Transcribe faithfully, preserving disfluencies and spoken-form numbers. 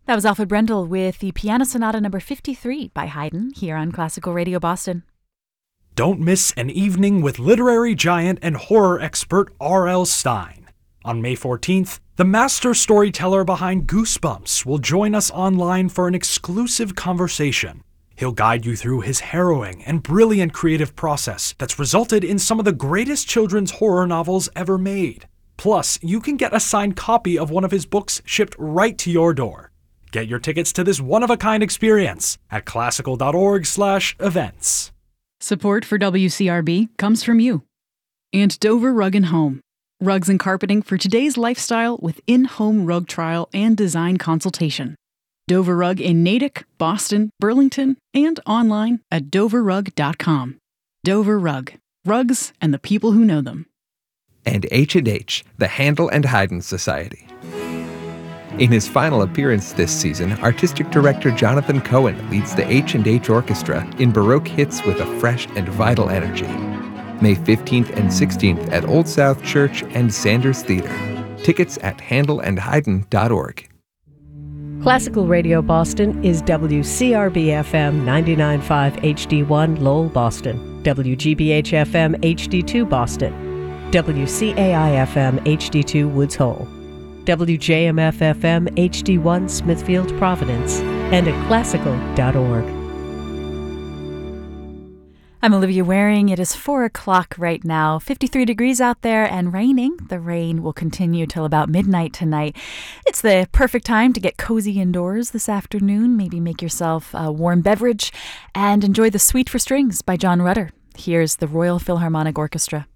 That was Alfred Brendel with the Piano Sonata number fifty-three by Haydn here on Classical Radio Boston. Don't miss an evening with literary giant and horror expert R L. Stine. On May fourteenth, the master storyteller behind Goosebumps will join us online for an exclusive conversation. He'll guide you through his harrowing and brilliant creative process that's resulted in some of the greatest children's horror novels ever made. Plus, you can get a signed copy of one of his books shipped right to your door. Get your tickets to this one-of-a-kind experience at classical.org slash events. Support for W C R B comes from you. And Dover Rug and Home. Rugs and carpeting for today's lifestyle with in-home rug trial and design consultation. Dover Rug in Natick, Boston, Burlington, and online at dover rug dot com. Dover Rug. Rugs and the people who know them. And H and H, the Handel and Haydn Society. In his final appearance this season, artistic director Jonathan Cohen leads the H and H Orchestra in Baroque hits with a fresh and vital energy. May fifteenth and sixteenth at Old South Church and Sanders Theater. Tickets at handel and haydn dot org. Classical Radio Boston is W C R B F M ninety-nine point five H D one Lowell, Boston, W G B H F M H D two Boston, W C A I F M H D two Woods Hole, W J M F F M H D one Smithfield, Providence, and at classical dot org. I'm Olivia Waring. It is four o'clock right now, fifty-three degrees out there and raining. The rain will continue till about midnight tonight. It's the perfect time to get cozy indoors this afternoon. Maybe make yourself a warm beverage and enjoy the Suite for Strings by John Rutter. Here's the Royal Philharmonic Orchestra.